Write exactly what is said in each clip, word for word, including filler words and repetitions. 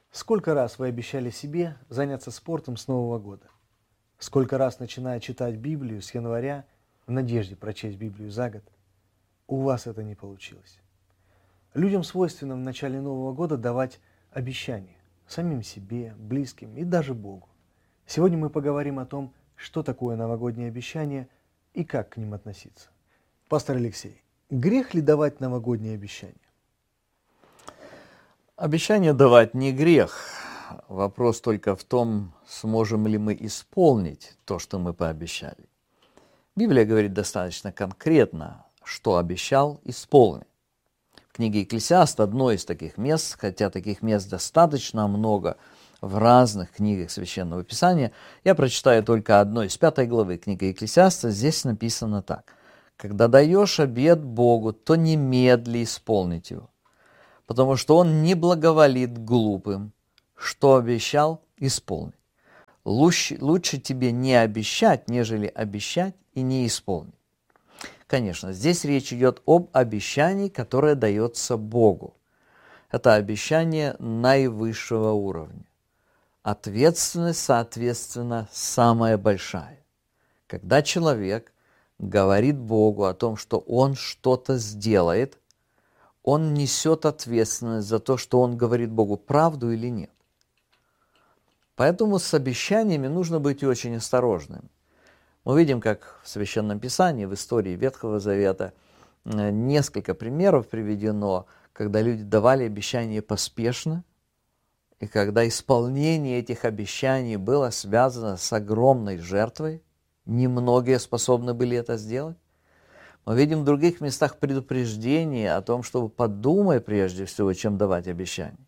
Сколько раз вы обещали себе заняться спортом с Нового года? Сколько раз, начиная читать Библию с января, в надежде прочесть Библию за год, у вас это не получилось? Людям свойственно в начале Нового года давать обещания самим себе, близким и даже Богу. Сегодня мы поговорим о том, что такое новогодние обещания и как к ним относиться. Пастор Алексей, грех ли давать новогодние обещания? Обещание давать не грех. Вопрос только в том, сможем ли мы исполнить то, что мы пообещали. Библия говорит достаточно конкретно, что обещал, исполни. В книге Екклесиаст одно из таких мест, хотя таких мест достаточно много в разных книгах Священного Писания, я прочитаю только одно из пятой главы книги Екклесиаста. Здесь написано так: «Когда даешь обет Богу, то немедли исполнить его, потому что он не благоволит глупым, что обещал, исполнить. Лучше, лучше тебе не обещать, нежели обещать и не исполнить». Конечно, здесь речь идет об обещании, которое дается Богу. Это обещание наивысшего уровня. Ответственность, соответственно, самая большая. Когда человек говорит Богу о том, что он что-то сделает, он несет ответственность за то, что он говорит Богу, правду или нет. Поэтому с обещаниями нужно быть очень осторожным. Мы видим, как в Священном Писании, в истории Ветхого Завета, несколько примеров приведено, когда люди давали обещания поспешно, и когда исполнение этих обещаний было связано с огромной жертвой, немногие способны были это сделать. Мы видим в других местах предупреждение о том, чтобы подумай прежде всего, чем давать обещания.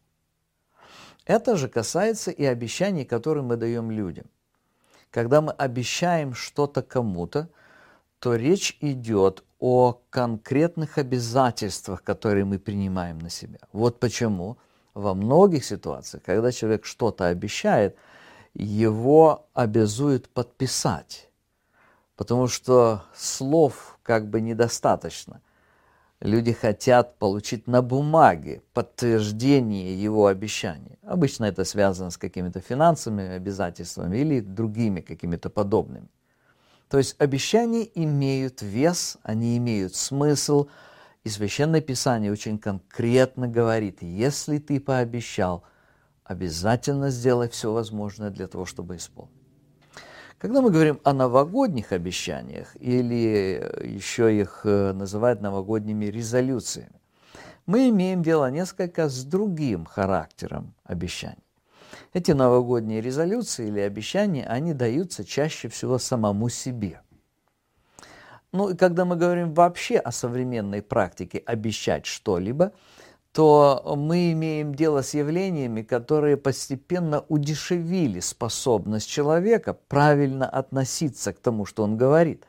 Это же касается и обещаний, которые мы даем людям. Когда мы обещаем что-то кому-то, то речь идет о конкретных обязательствах, которые мы принимаем на себя. Вот почему во многих ситуациях, когда человек что-то обещает, его обязуют подписать, потому что слов как бы недостаточно. Люди хотят получить на бумаге подтверждение его обещания. Обычно это связано с какими-то финансовыми обязательствами или другими какими-то подобными. То есть обещания имеют вес, они имеют смысл, и Священное Писание очень конкретно говорит: если ты пообещал, обязательно сделай все возможное для того, чтобы исполнить. Когда мы говорим о новогодних обещаниях, или еще их называют новогодними резолюциями, мы имеем дело несколько с другим характером обещаний. Эти новогодние резолюции или обещания, они даются чаще всего самому себе. Ну и когда мы говорим вообще о современной практике обещать что-либо, то мы имеем дело с явлениями, которые постепенно удешевили способность человека правильно относиться к тому, что он говорит.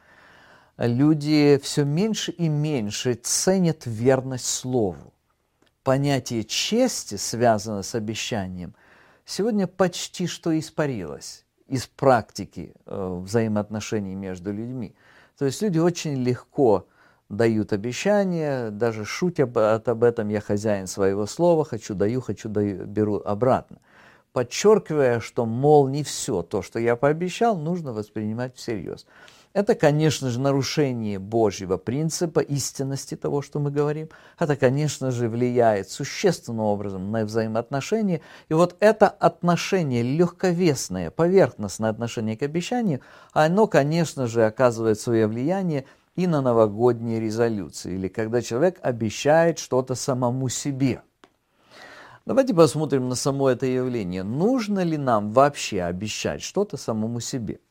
Люди все меньше и меньше ценят верность слову. Понятие чести, связанное с обещанием, сегодня почти что испарилось из практики э, взаимоотношений между людьми. То есть люди очень легко дают обещания, даже шутя об этом: я хозяин своего слова, хочу даю, хочу даю, беру обратно. Подчеркивая, что, мол, не все то, что я пообещал, нужно воспринимать всерьез. Это, конечно же, нарушение Божьего принципа истинности того, что мы говорим. Это, конечно же, влияет существенным образом на взаимоотношения. И вот это отношение, легковесное, поверхностное отношение к обещанию, оно, конечно же, оказывает свое влияние и на новогодние резолюции, или когда человек обещает что-то самому себе. Давайте посмотрим на само это явление. Нужно ли нам вообще обещать что-то самому себе?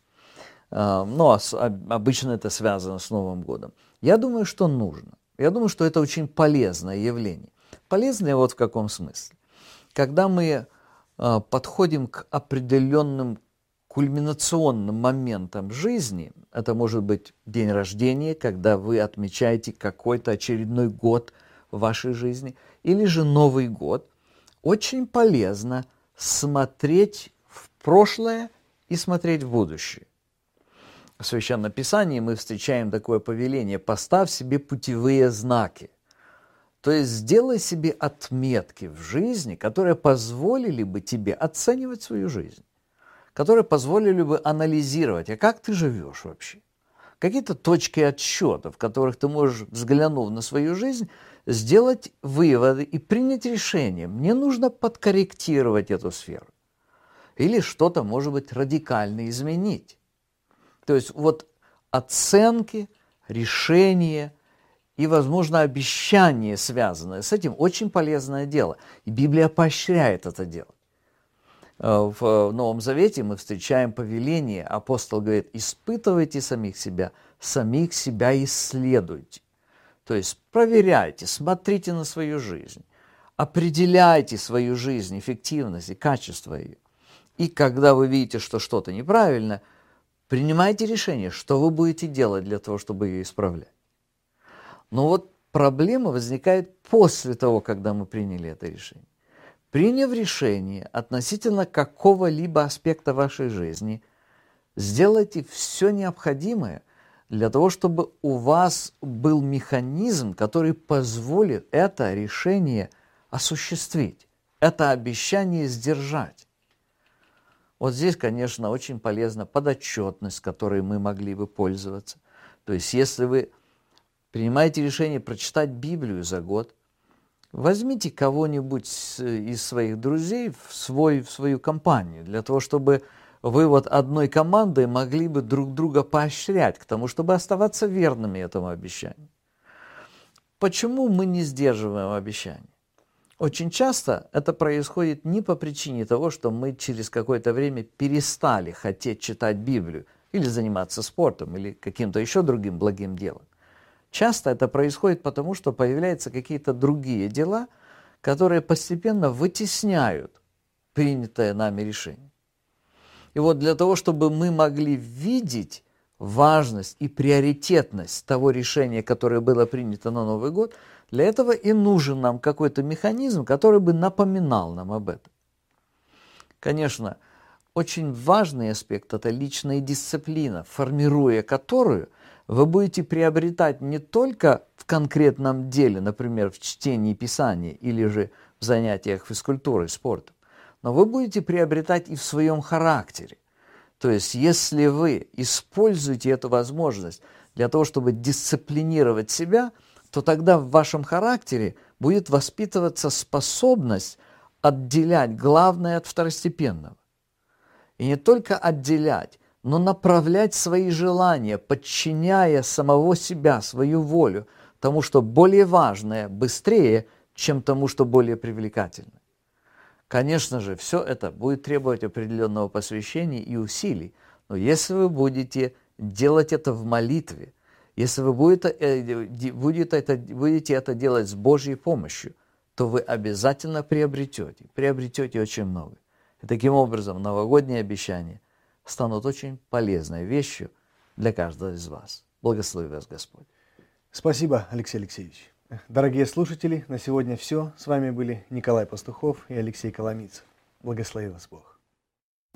Но обычно это связано с Новым годом. Я думаю, что нужно. Я думаю, что это очень полезное явление. Полезное вот в каком смысле. Когда мы подходим к определенным кульминационным моментом жизни, это может быть день рождения, когда вы отмечаете какой-то очередной год в вашей жизни, или же Новый год, очень полезно смотреть в прошлое и смотреть в будущее. В Священном Писании мы встречаем такое повеление: поставь себе путевые знаки. То есть сделай себе отметки в жизни, которые позволили бы тебе оценивать свою жизнь, которые позволили бы анализировать, а как ты живешь вообще. Какие-то точки отсчета, в которых ты можешь, взглянув на свою жизнь, сделать выводы и принять решение. Мне нужно подкорректировать эту сферу. Или что-то, может быть, радикально изменить. То есть вот оценки, решения и, возможно, обещания, связанные с этим, очень полезное дело. И Библия поощряет это дело. В Новом Завете мы встречаем повеление, апостол говорит: испытывайте самих себя, самих себя исследуйте. То есть проверяйте, смотрите на свою жизнь, определяйте свою жизнь, эффективность и качество ее. И когда вы видите, что что-то неправильно, принимайте решение, что вы будете делать для того, чтобы ее исправлять. Но вот проблема возникает после того, когда мы приняли это решение. Приняв решение относительно какого-либо аспекта вашей жизни, сделайте все необходимое для того, чтобы у вас был механизм, который позволит это решение осуществить, это обещание сдержать. Вот здесь, конечно, очень полезна подотчетность, которой мы могли бы пользоваться. То есть, если вы принимаете решение прочитать Библию за год, возьмите кого-нибудь из своих друзей в, свой, в свою компанию, для того, чтобы вы вот одной командой могли бы друг друга поощрять к тому, чтобы оставаться верными этому обещанию. Почему мы не сдерживаем обещания? Очень часто это происходит не по причине того, что мы через какое-то время перестали хотеть читать Библию или заниматься спортом или каким-то еще другим благим делом. Часто это происходит потому, что появляются какие-то другие дела, которые постепенно вытесняют принятое нами решение. И вот для того, чтобы мы могли видеть важность и приоритетность того решения, которое было принято на Новый год, для этого и нужен нам какой-то механизм, который бы напоминал нам об этом. Конечно, очень важный аспект – это личная дисциплина, формируя которую вы будете приобретать не только в конкретном деле, например, в чтении Писания или же в занятиях физкультурой, спортом, но вы будете приобретать и в своем характере. То есть, если вы используете эту возможность для того, чтобы дисциплинировать себя, то тогда в вашем характере будет воспитываться способность отделять главное от второстепенного. И не только отделять, но направлять свои желания, подчиняя самого себя, свою волю, тому, что более важное, быстрее, чем тому, что более привлекательно. Конечно же, все это будет требовать определенного посвящения и усилий, но если вы будете делать это в молитве, если вы будете, будете, это, будете это делать с Божьей помощью, то вы обязательно приобретете, приобретете очень много. И таким образом новогодние обещания станут очень полезной вещью для каждого из вас. Благослови вас Господь. Спасибо, Алексей Алексеевич. Дорогие слушатели, на сегодня все. С вами были Николай Пастухов и Алексей Коломийцев. Благослови вас Бог.